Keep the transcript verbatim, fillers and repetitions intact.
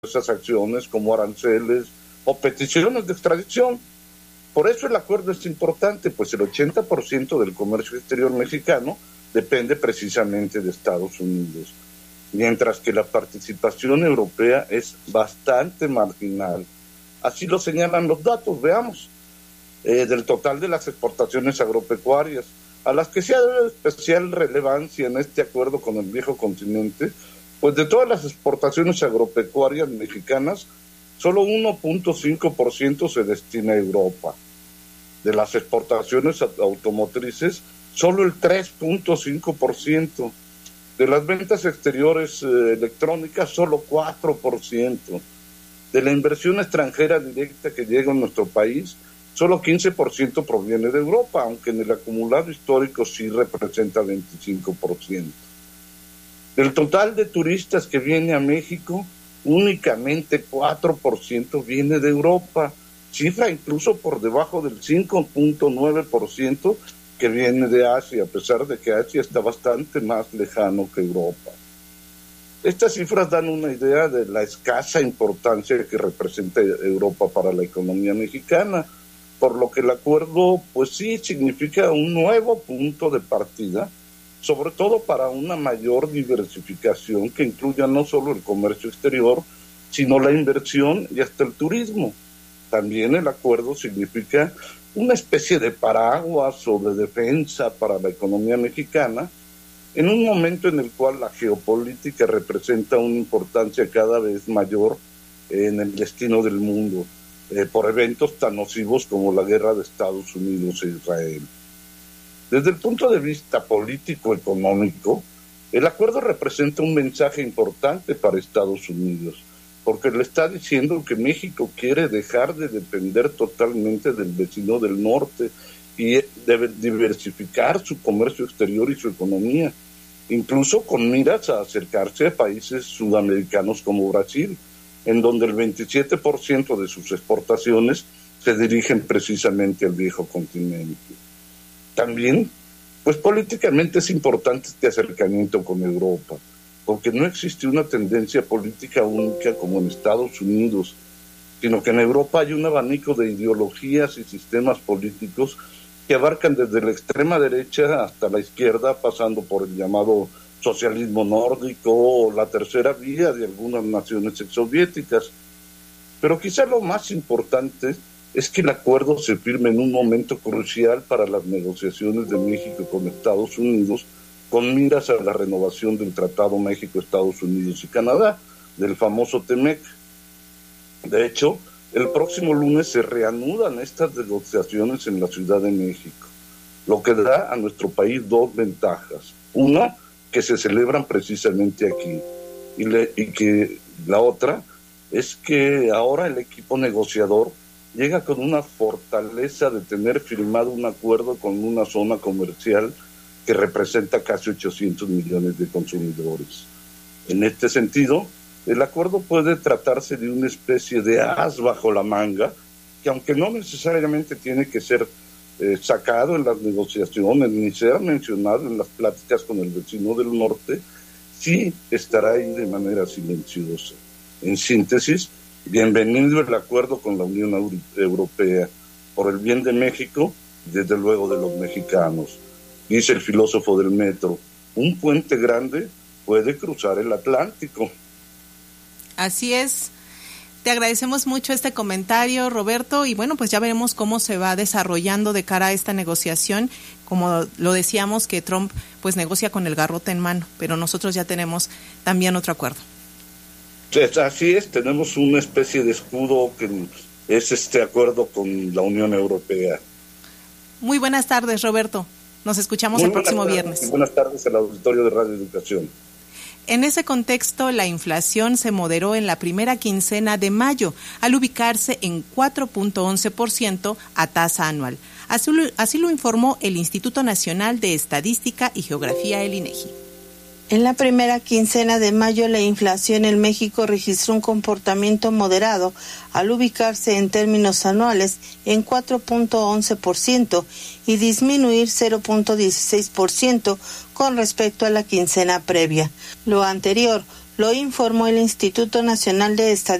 esas acciones como aranceles o peticiones de extradición. Por eso el acuerdo es importante, pues el ochenta por ciento del comercio exterior mexicano depende precisamente de Estados Unidos, mientras que la participación europea es bastante marginal. Así lo señalan los datos, veamos, eh, del total de las exportaciones agropecuarias, a las que se ha dado especial relevancia en este acuerdo con el viejo continente, pues de todas las exportaciones agropecuarias mexicanas, solo uno punto cinco por ciento se destina a Europa. De las exportaciones automotrices, solo el tres punto cinco por ciento. De las ventas exteriores eh, electrónicas, solo cuatro por ciento. De la inversión extranjera directa que llega a nuestro país, solo quince por ciento proviene de Europa, aunque en el acumulado histórico sí representa veinticinco por ciento. Del total de turistas que viene a México, únicamente cuatro por ciento viene de Europa, cifra incluso por debajo del cinco punto nueve por ciento que viene de Asia, a pesar de que Asia está bastante más lejano que Europa. Estas cifras dan una idea de la escasa importancia que representa Europa para la economía mexicana, por lo que el acuerdo, pues sí, significa un nuevo punto de partida, sobre todo para una mayor diversificación que incluya no solo el comercio exterior, sino la inversión y hasta el turismo. También el acuerdo significa una especie de paraguas o de defensa para la economía mexicana, en un momento en el cual la geopolítica representa una importancia cada vez mayor en el destino del mundo, eh, por eventos tan nocivos como la guerra de Estados Unidos e Israel. Desde el punto de vista político-económico, el acuerdo representa un mensaje importante para Estados Unidos, porque le está diciendo que México quiere dejar de depender totalmente del vecino del norte y debe diversificar su comercio exterior y su economía, incluso con miras a acercarse a países sudamericanos como Brasil, en donde el veintisiete por ciento de sus exportaciones se dirigen precisamente al viejo continente. También, pues políticamente es importante este acercamiento con Europa, porque no existe una tendencia política única como en Estados Unidos, sino que en Europa hay un abanico de ideologías y sistemas políticos que abarcan desde la extrema derecha hasta la izquierda, pasando por el llamado socialismo nórdico o la tercera vía de algunas naciones exsoviéticas. Pero quizá lo más importante es que el acuerdo se firme en un momento crucial para las negociaciones de México con Estados Unidos, con miras a la renovación del Tratado México-Estados Unidos y Canadá, del famoso TEMEC. De hecho, el próximo lunes se reanudan estas negociaciones en la Ciudad de México, lo que da a nuestro país dos ventajas. Una, que se celebran precisamente aquí, y, le, y que la otra es que ahora el equipo negociador llega con una fortaleza de tener firmado un acuerdo con una zona comercial que representa casi ochocientos millones de consumidores. En este sentido, el acuerdo puede tratarse de una especie de as bajo la manga, que aunque no necesariamente tiene que ser eh, sacado en las negociaciones, ni ser mencionado en las pláticas con el vecino del norte, sí estará ahí de manera silenciosa. En síntesis, bienvenido el acuerdo con la Unión Europea, por el bien de México y desde luego de los mexicanos. Dice el filósofo del metro, un puente grande puede cruzar el Atlántico. Así es. Te agradecemos mucho este comentario, Roberto, y bueno, pues ya veremos cómo se va desarrollando de cara a esta negociación. Como lo decíamos, que Trump pues negocia con el garrote en mano, pero nosotros ya tenemos también otro acuerdo. Así es, tenemos una especie de escudo que es este acuerdo con la Unión Europea. Muy buenas tardes, Roberto. Nos escuchamos Muy el próximo tardes, viernes. Buenas tardes al auditorio de Radio Educación. En ese contexto, la inflación se moderó en la primera quincena de mayo, al ubicarse en cuatro punto once por ciento a tasa anual. Así lo, así lo informó el Instituto Nacional de Estadística y Geografía, el INEGI. En la primera quincena de mayo, la inflación en México registró un comportamiento moderado al ubicarse en términos anuales en cuatro punto once por ciento y disminuir cero punto dieciséis por ciento con respecto a la quincena previa. Lo anterior lo informó el Instituto Nacional de Estadística